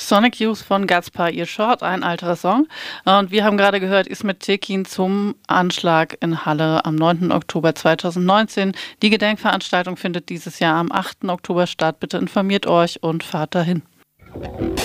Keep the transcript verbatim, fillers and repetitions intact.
Sonic Youth von Gaspar Ihr Short, ein alterer Song. Und wir haben gerade gehört, İsmet Tekin zum Anschlag in Halle am neunten Oktober zweitausendneunzehn. Die Gedenkveranstaltung findet dieses Jahr am achten Oktober statt. Bitte informiert euch und fahrt dahin.